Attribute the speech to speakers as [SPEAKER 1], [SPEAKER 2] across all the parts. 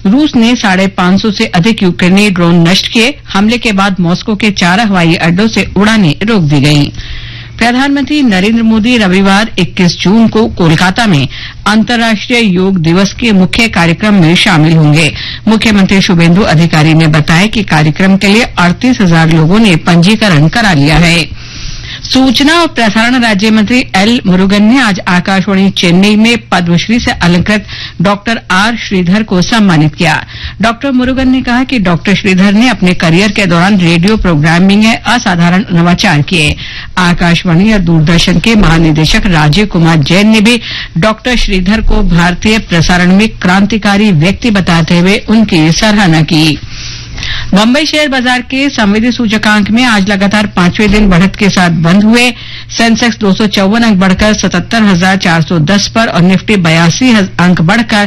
[SPEAKER 1] रूस ने 550 से अधिक यूक्रेनी ड्रोन नष्ट किए। हमले के बाद मॉस्को के 4 हवाई अड्डों से उड़ानें रोक दी गईं। प्रधानमंत्री नरेंद्र मोदी रविवार 21 जून को कोलकाता में अंतर्राष्ट्रीय योग दिवस के मुख्य कार्यक्रम में शामिल होंगे। मुख्यमंत्री शुभेंदु अधिकारी ने बताया कि कार्यक्रम के लिए 38,000 लोगों ने पंजीकरण करा लिया है। सूचना और प्रसारण राज्य मंत्री एल मुरुगन ने आज आकाशवाणी चेन्नई में पद्मश्री से अलंकृत डॉक्टर आर श्रीधर को सम्मानित किया। डॉक्टर मुरुगन ने कहा कि डॉक्टर श्रीधर ने अपने करियर के दौरान रेडियो प्रोग्रामिंग में असाधारण नवाचार किए। आकाशवाणी और दूरदर्शन के महानिदेशक राजीव कुमार जैन ने भी डॉक्टर श्रीधर को भारतीय प्रसारण में क्रांतिकारी व्यक्ति बताते हुए उनकी सराहना की। बम्बई शेयर बाजार के संवेदी सूचकांक में आज लगातार 5वें दिन बढ़त के साथ बंद हुए। सेंसेक्स 254 अंक बढ़कर 77,410 पर और निफ्टी 82 अंक बढ़कर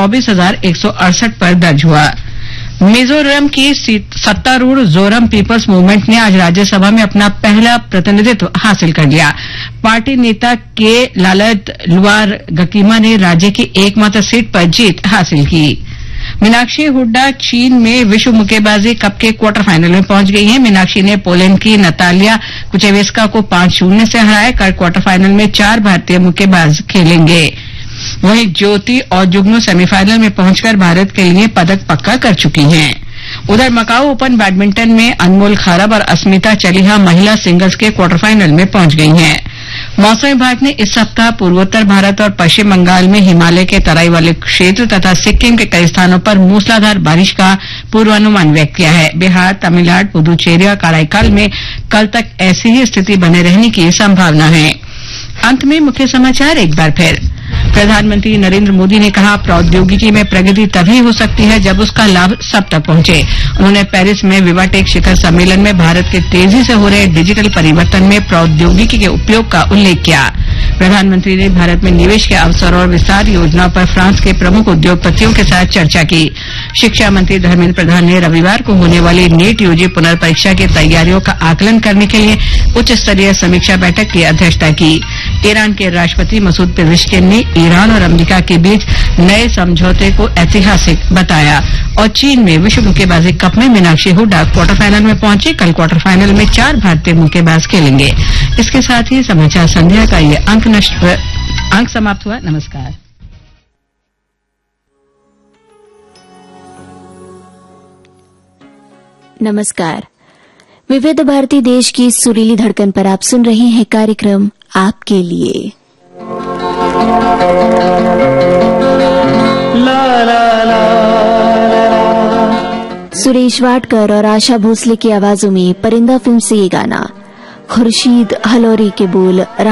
[SPEAKER 1] 24,168 पर दर्ज हुआ। मिजोरम की सत्तारूढ़ जोरम पीपल्स मूवमेंट ने आज राज्यसभा में अपना पहला प्रतिनिधित्व हासिल कर लिया। पार्टी नेता के लालत लुआर गकीमा ने राज्य की एकमात्र सीट पर जीत हासिल की। मीनाक्षी हुड्डा चीन में विश्व मुक्केबाजी कप के क्वार्टर फाइनल में पहुंच गई हैं। मीनाक्षी ने पोलैंड की नतालिया कुचेवेस्का को 5-0 से हराया। कल क्वार्टर फाइनल में 4 भारतीय मुक्केबाज खेलेंगे। वहीं ज्योति और जुगनू सेमीफाइनल में पहुंचकर भारत के लिए पदक पक्का कर चुकी हैं। उधर मकाऊ ओपन बैडमिंटन में अनमोल खारब और अस्मिता चलिहा महिला सिंगल्स के क्वार्टर फाइनल में पहुंच गई हैं। मौसम विभाग ने इस सप्ताह पूर्वोत्तर भारत और पश्चिम बंगाल में हिमालय के तराई वाले क्षेत्र तथा सिक्किम के कई स्थानों पर मूसलाधार बारिश का पूर्वानुमान व्यक्त किया है। बिहार, तमिलनाडु, पुदुचेरी और कराईकाल में कल तक ऐसी ही स्थिति बने रहने की संभावना है। अंत में मुख्य समाचार एक बार फिर। प्रधानमंत्री नरेंद्र मोदी ने कहा, प्रौद्योगिकी में प्रगति तभी हो सकती है जब उसका लाभ सब तक पहुंचे। उन्होंने पेरिस में विवाटेक शिखर सम्मेलन में भारत के तेजी से हो रहे डिजिटल परिवर्तन में प्रौद्योगिकी के उपयोग का उल्लेख किया। प्रधानमंत्री ने भारत में निवेश के अवसर और विस्तार योजनाओं पर फ्रांस के प्रमुख उद्योगपतियों के साथ चर्चा की। शिक्षा मंत्री धर्मेंद्र प्रधान ने रविवार को होने वाली नीट यूजी पुनर्परीक्षा की तैयारियों का आकलन करने के लिए उच्च स्तरीय समीक्षा बैठक की अध्यक्षता की। ईरान के राष्ट्रपति मसूद पेजेश्किन ने ईरान और अमेरिका के बीच नए समझौते को ऐतिहासिक बताया। और चीन में विश्व मुक्केबाजी कप में मीनाक्षी हुड्डा क्वार्टर फाइनल में पहुंची। कल क्वार्टर फाइनल में 4 भारतीय मुक्केबाज खेलेंगे। इसके साथ ही समाचार संध्या का ये अंक समाप्त हुआ। नमस्कार।
[SPEAKER 2] नमस्कार। विविध भारती देश की सुरीली धड़कन पर आप सुन रहे हैं कार्यक्रम आपके लिए। सुरेश वाडकर और आशा भोसले की आवाजों में परिंदा फिल्म से ये गाना, खुर्शीद हलोरी के बोल।